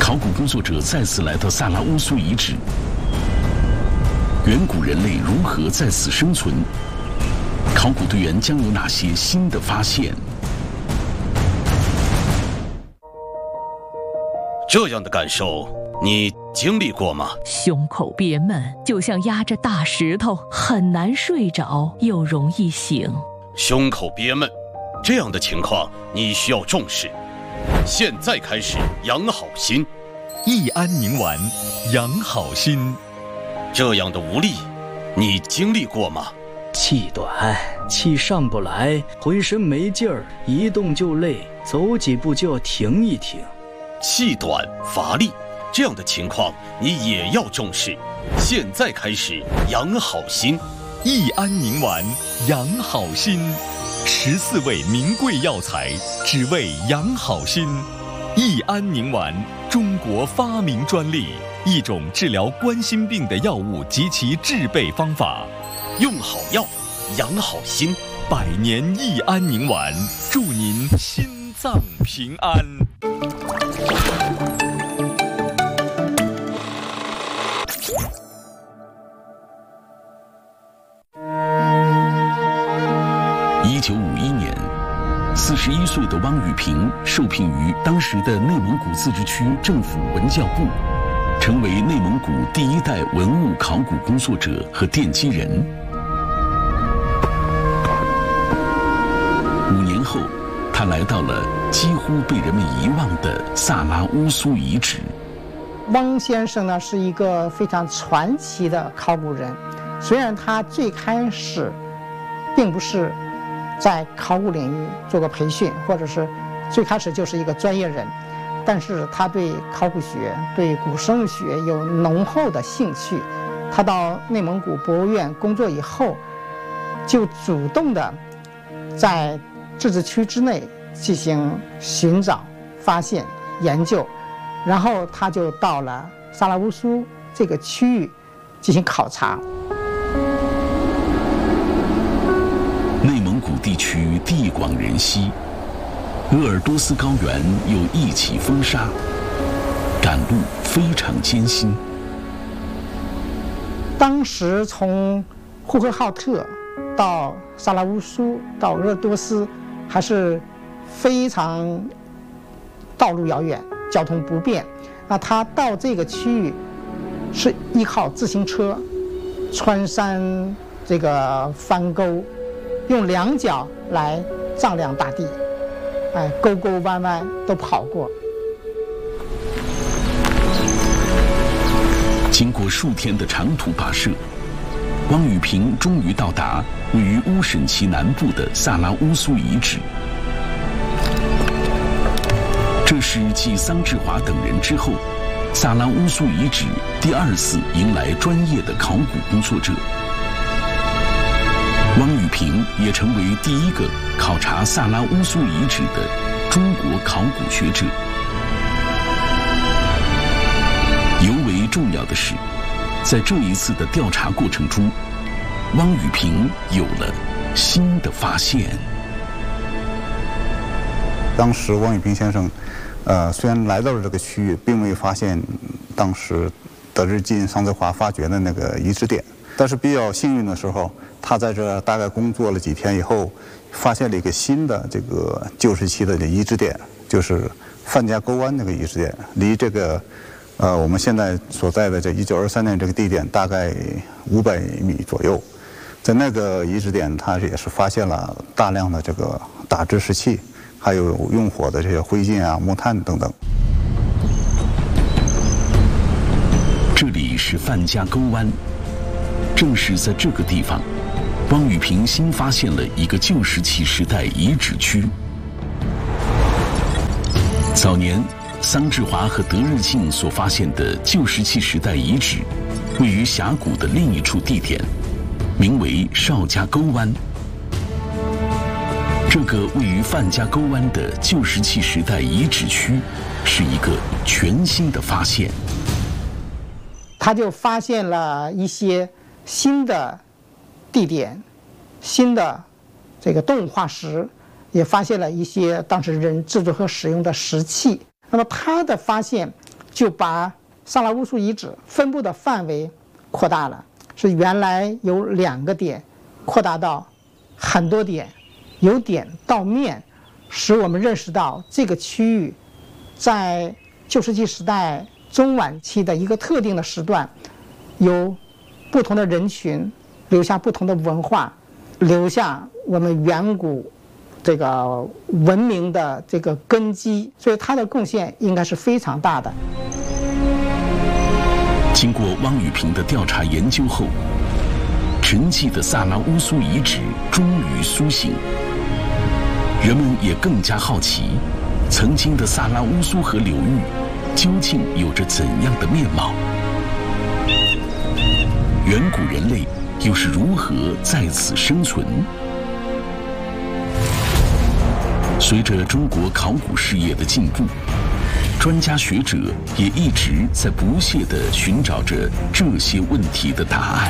考古工作者再次来到萨拉乌苏遗址，远古人类如何在此生存？考古队员将有哪些新的发现？ 这样的感受，你经历过吗？ 胸口憋闷，就像压着大石头，很难睡着，又容易醒。 胸口憋闷，这样的情况你需要重视。现在开始养好心。 益安宁丸，养好心。 这样的无力，你经历过吗？ 气短，气上不来，浑身没劲儿，一动就累，走几步就要停一停。 气短乏力，这样的情况你也要重视。现在开始养好心。 益安宁丸，养好心。14味名贵药材，只为养好心。益安宁丸，中国发明专利，一种治疗冠心病的药物及其制备方法。 用好药，养好心。 100年益安宁丸，祝您心脏平安。 1951年，41岁的汪雨萍受聘于当时的内蒙古自治区政府文教部，成为内蒙古第1代文物考古工作者和奠基人。5年后，他来到了几乎被人们遗忘的萨拉乌苏遗址。 汪先生呢是一个非常传奇的考古人，虽然他最开始并不是在考古领域做过培训，或者是最开始就是一个专业人，但是他对考古学、对古生物学有浓厚的兴趣。他到内蒙古博物院工作以后，就主动的在自治区之内进行寻找、发现、研究，然后他就到了萨拉乌苏这个区域进行考察。 内蒙古地区地广人稀，鄂尔多斯高原又一起风沙，赶路非常艰辛。 当时从呼和浩特到萨拉乌苏到鄂尔多斯还是非常道路遥远，交通不便。那他到这个区域是依靠自行车穿山这个翻沟，用2脚来丈量大地，沟沟弯弯都跑过。 经过数天的长途跋涉，汪雨萍终于到达位于乌审旗南部的萨拉乌苏遗址。这是继桑志华等人之后，萨拉乌苏遗址第2次迎来专业的考古工作者。汪雨萍也成为第1个考察萨拉乌苏遗址的中国考古学者。尤为重要的是，在这一次的调查过程中，汪雨萍有了新的发现。 当时汪雨萍先生，虽然来到了这个区域，并没有发现当时德日进、桑志华发掘的那个遗址点，但是比较幸运的时候，他在这大概工作了几天以后，发现了一个新的这个旧时期的遗址点，就是范家沟湾那个遗址点，离这个我们现在所在的这1923年这个地点大概500米左右。在那个遗址点，他也是发现了大量的这个打制石器，还有用火的这些灰烬啊、木炭等等。 这里是范家沟湾，正是在这个地方，汪雨萍新发现了一个旧石器时代遗址区。早年桑志华和德日进所发现的旧石器时代遗址，位于峡谷的另一处地点，名为邵家沟湾。这个位于范家沟湾的旧石器时代遗址区，是一个全新的发现。 他就发现了一些新的地点、新的这个动物化石，也发现了一些当时人制作和使用的石器。那么他的发现就把萨拉乌苏遗址分布的范围扩大了，是原来有2个点，扩大到很多点，由点到面，使我们认识到这个区域在旧石器时代中晚期的一个特定的时段，有不同的人群，留下不同的文化，留下我们远古这个文明的这个根基，所以它的贡献应该是非常大的。 经过汪宇平的调查研究后，沉寂的萨拉乌苏遗址终于苏醒，人们也更加好奇，曾经的萨拉乌苏河流域究竟有着怎样的面貌？远古人类又是如何在此生存？随着中国考古事业的进步，专家学者也一直在不懈地寻找着这些问题的答案。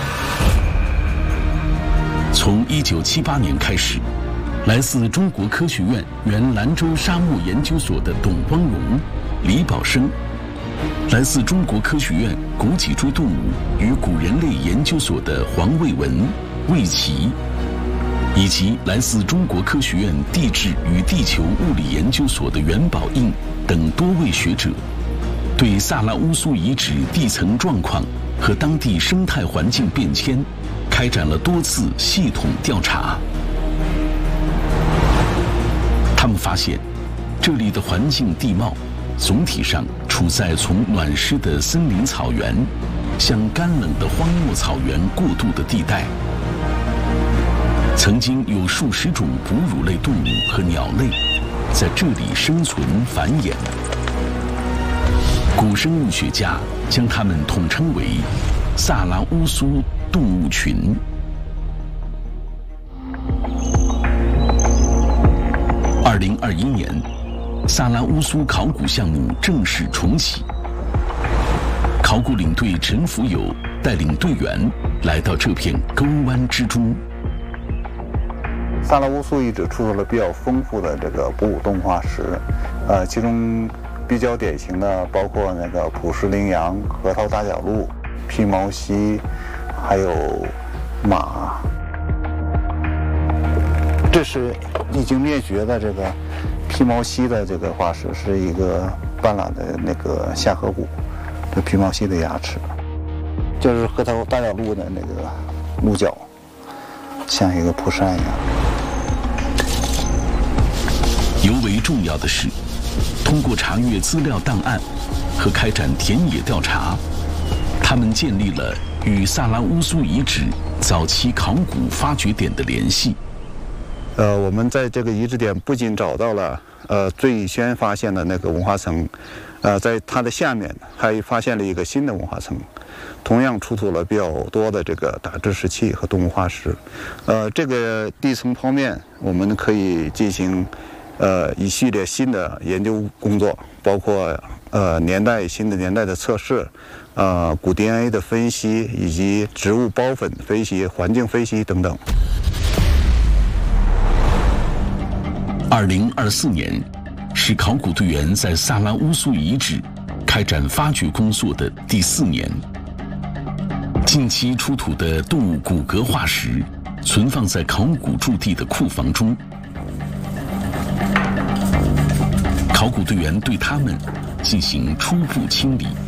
从1978年开始，来自中国科学院原兰州沙漠研究所的董光荣、李宝生，来自中国科学院古脊椎动物与古人类研究所的黄卫文、魏琦，以及来自中国科学院地质与地球物理研究所的袁宝应等多位学者，对萨拉乌苏遗址地层状况和当地生态环境变迁开展了多次系统调查。他们发现，这里的环境地貌总体上处在从暖湿的森林草原向干冷的荒漠草原过渡的地带。曾经有数十种哺乳类动物和鸟类在这里生存繁衍。古生物学家将它们统称为萨拉乌苏动物群。2021年，萨拉乌苏考古项目正式重启。考古领队陈福友带领队员来到这片沟湾之中。 萨拉乌苏遗址出土了比较丰富的这个哺乳动物化石，其中比较典型的包括那个普氏羚羊、核桃大角鹿、披毛犀，还有马。这是已经灭绝的这个披毛犀的这个化石，是一个半拉的那个下颌骨，这披毛犀的牙齿。这是核桃大角鹿的那个鹿角，像一个蒲扇一样。 尤为重要的是，通过查阅资料档案和开展田野调查，他们建立了与萨拉乌苏遗址早期考古发掘点的联系。 我们在这个遗址点不仅找到了最先发现的那个文化层，在它的下面还发现了一个新的文化层，同样出土了比较多的这个打制石器和动物化石。这个地层剖面我们可以进行一系列新的研究工作，包括新的年代的测试，古 DNA 的分析，以及植物孢粉分析、环境分析等等。 2024年是考古队员在萨拉乌苏遗址开展发掘工作的第4年。近期出土的动物骨骼化石存放在考古驻地的库房中，考古队员对它们进行初步清理。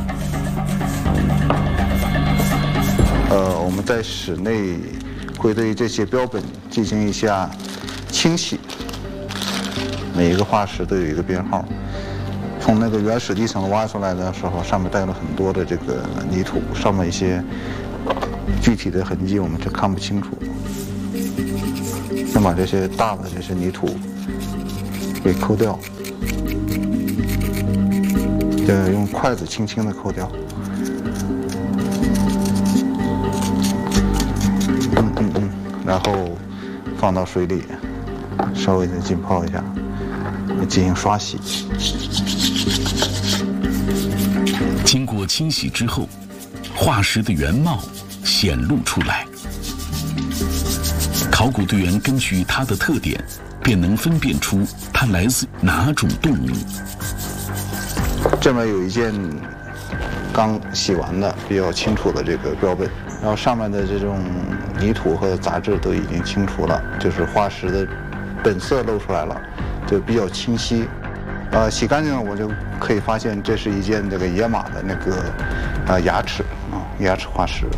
我们在室内会对这些标本进行一下清洗。每一个化石都有一个编号，从那个原始地层挖出来的时候，上面带了很多的这个泥土，上面一些具体的痕迹我们是看不清楚。先把这些大的这些泥土给抠掉，用筷子轻轻的抠掉。然后放到水里，稍微的浸泡一下。进行刷洗。 经过清洗之后，化石的原貌显露出来。考古队员根据它的特点，便能分辨出它来自哪种动物。 这边有一件刚洗完的比较清楚的这个标本，然后上面的这种泥土和杂质都已经清除了，就是化石的本色露出来了，就比较清晰。洗干净了，我就可以发现这是一件这个野马的那个牙齿牙齿化石。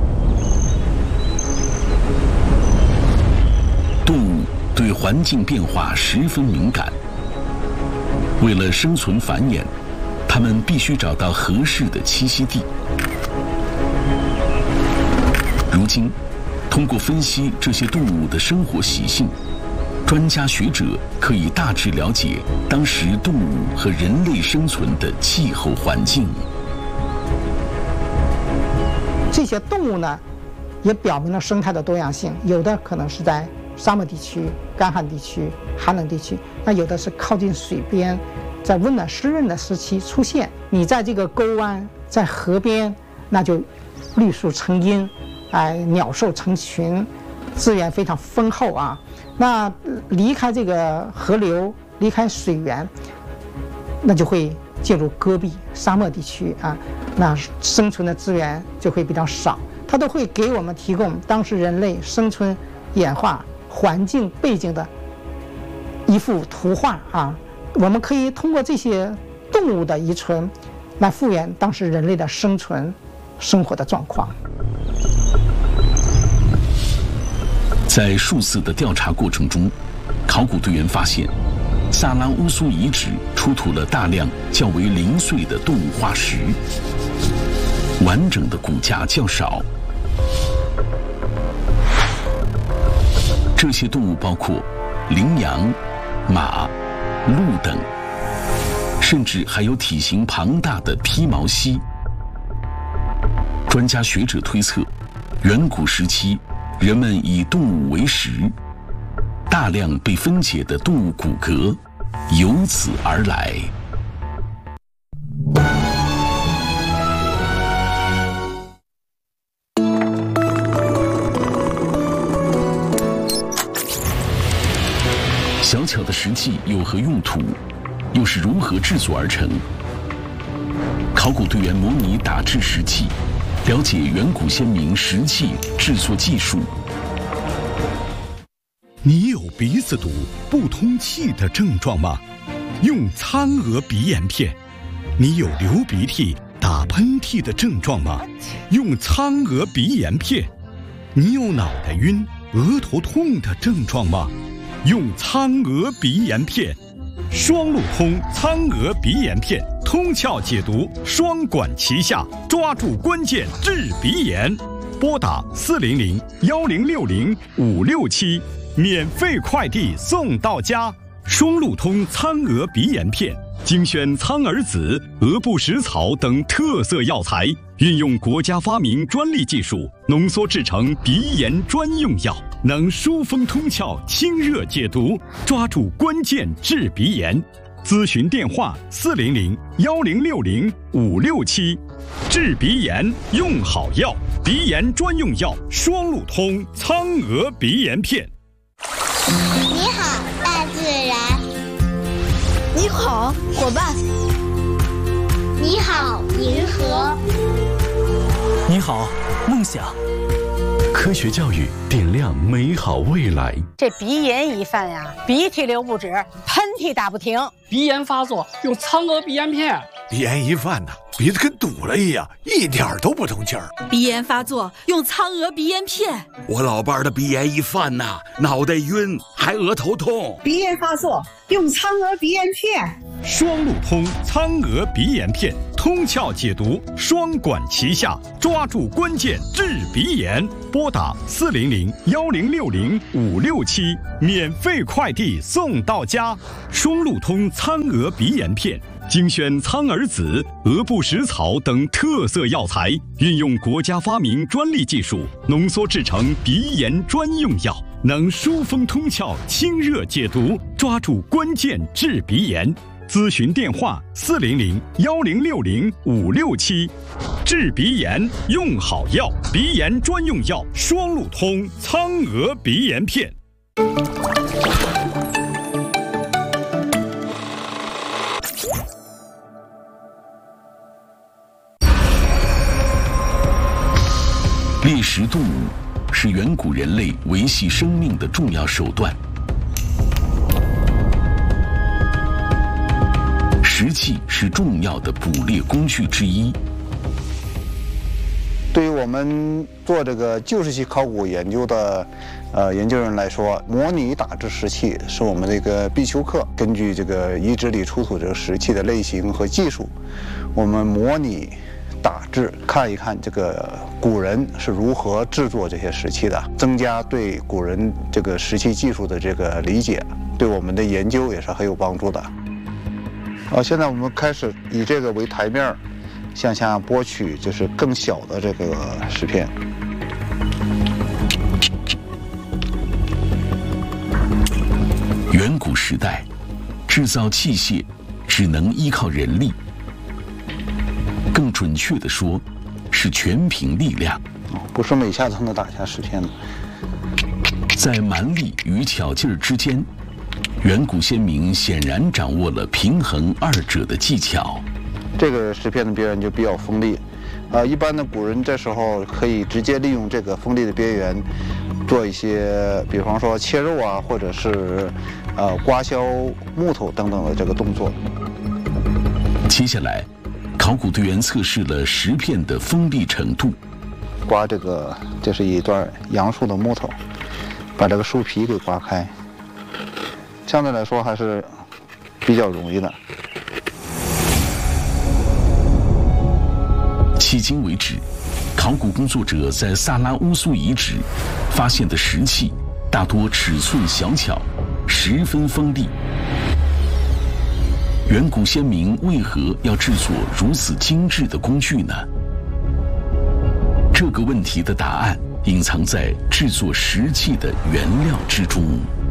动物对环境变化十分敏感，为了生存繁衍，它们必须找到合适的栖息地。如今，通过分析这些动物的生活习性，专家学者可以大致了解当时动物和人类生存的气候环境。 这些动物呢，也表明了生态的多样性，有的可能是在沙漠地区、干旱地区、寒冷地区，那有的是靠近水边，在温暖湿润的时期出现。你在这个沟湾、在河边，那就绿树成荫，鸟兽成群，资源非常丰厚啊。那离开这个河流，离开水源，那就会进入戈壁、沙漠地区啊，那生存的资源就会比较少。它都会给我们提供当时人类生存、演化环境背景的一幅图画啊。我们可以通过这些动物的遗存来复原当时人类的生存生活的状况。 在数次的调查过程中，考古队员发现，萨拉乌苏遗址出土了大量较为零碎的动物化石，完整的骨架较少。这些动物包括羚羊、马、鹿等，甚至还有体型庞大的披毛犀。专家学者推测，远古时期人们以动物为食，大量被分解的动物骨骼由此而来。小巧的石器有何用途，又是如何制作而成？考古队员模拟打制石器，了解远古先民石器制作技术。 你有鼻子堵、不通气的症状吗？用苍鹅鼻炎片。你有流鼻涕、打喷嚏的症状吗？用苍鹅鼻炎片。你有脑袋晕、额头痛的症状吗？用苍鹅鼻炎片。双路通苍鹅鼻炎片，通窍解毒，双管齐下，抓住关键治鼻炎。拨打400-1060-567，免费快递送到家。双路通苍鹅鼻炎片，精选苍耳子、鹅不食草等特色药材，运用国家发明专利技术，浓缩制成鼻炎专用药，能疏风通窍、清热解毒，抓住关键治鼻炎。咨询电话400-1060-567。治鼻炎用好药，鼻炎专用药双路通苍鹅鼻炎片。 你好，大自然。 你好，伙伴。 你好，银河。 你好，梦想。 科学教育点亮美好未来。 这鼻炎一犯呀，鼻涕流不止，喷嚏打不停。 鼻炎发作用苍鹅鼻炎片。 鼻炎一犯呐，鼻子跟堵了一样，一点都不通气儿。 鼻炎发作用苍鹅鼻炎片。 我老伴儿的鼻炎一犯呐，脑袋晕，还额头痛。 鼻炎发作用苍鹅鼻炎片。 双路通苍鹅鼻炎片，通窍解毒，双管齐下，抓住关键治鼻炎。拨打400-1060-567，免费快递送到家。双路通苍鹅鼻炎片，精选苍耳子、鹅不食草等特色药材，运用国家发明专利技术，浓缩制成鼻炎专用药，能疏风通窍、清热解毒，抓住关键治鼻炎。咨询电话400-1060-567。治鼻炎用好药，鼻炎专用药双路通苍鹅鼻炎片。 猎食动物是远古人类维系生命的重要手段。石器是重要的捕猎工具之一。 对于我们做这个旧石器考古研究的研究人来说，模拟打制石器是我们这个必修课。根据这个遗址里出土这个石器的类型和技术，我们模拟打制，看一看这个古人是如何制作这些石器的，增加对古人这个石器技术的这个理解，对我们的研究也是很有帮助的。现在我们开始以这个为台面，向下剥取就是更小的这个石片。 远古时代，制造器械只能依靠人力，更准确地说，是全凭力量。 不是每下都能打下石片的。 在蛮力与巧劲儿之间，远古先民显然掌握了平衡二者的技巧。 这个石片的边缘就比较锋利，一般的古人这时候可以直接利用这个锋利的边缘，做一些，比方说切肉啊，或者是刮削木头等等的这个动作。 接下来，考古队员测试了石片的锋利程度。 刮这是一段杨树的木头，把这个树皮给刮开，相对来说还是比较容易的。 迄今为止，考古工作者在萨拉乌苏遗址发现的石器大多尺寸小巧，十分锋利。远古先民为何要制作如此精致的工具呢？这个问题的答案隐藏在制作石器的原料之中。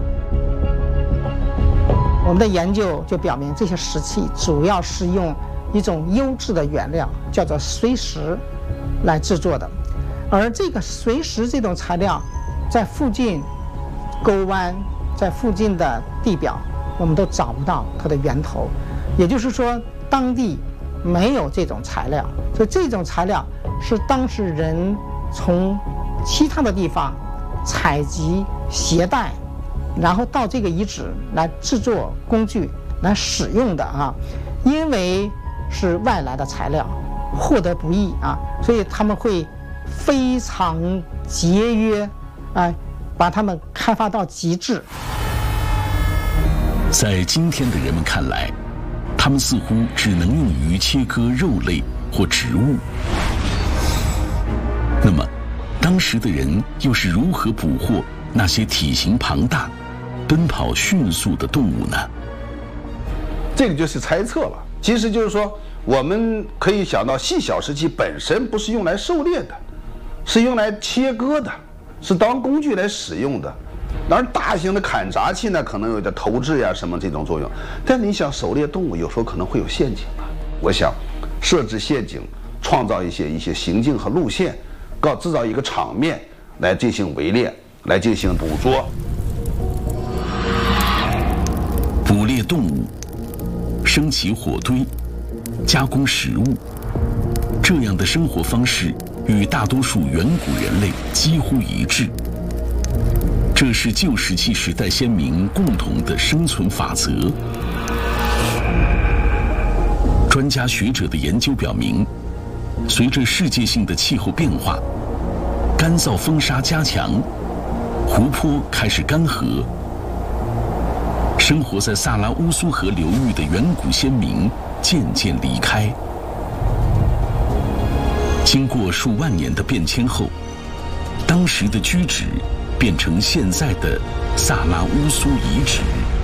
我们的研究就表明，这些石器主要是用一种优质的原料，叫做绥石来制作的。而这个绥石这种材料，在附近沟湾、在附近的地表，我们都找不到它的源头。也就是说，当地没有这种材料，所以这种材料是当时人从其他的地方采集、携带，然后到这个遗址来制作工具来使用的啊。因为是外来的材料，获得不易啊，所以他们会非常节约，把它们开发到极致。 在今天的人们看来，它们似乎只能用于切割肉类或植物。那么，当时的人又是如何捕获那些体型庞大、奔跑迅速的动物呢？ 这个就是猜测了。其实就是说，我们可以想到，细小石器本身不是用来狩猎的，是用来切割的，是当工具来使用的。当然，大型的砍伐器呢，可能有点投掷呀什么这种作用。但你想，狩猎动物有时候可能会有陷阱吧？我想，设置陷阱，创造一些行径和路线，制造一个场面来进行围猎，来进行捕捉。 捕猎动物，升起火堆，加工食物，这样的生活方式与大多数远古人类几乎一致。这是旧石器时代先民共同的生存法则。专家学者的研究表明，随着世界性的气候变化，干燥风沙加强，湖泊开始干涸，生活在萨拉乌苏河流域的远古先民渐渐离开。经过数万年的变迁后，当时的居址变成现在的萨拉乌苏遗址。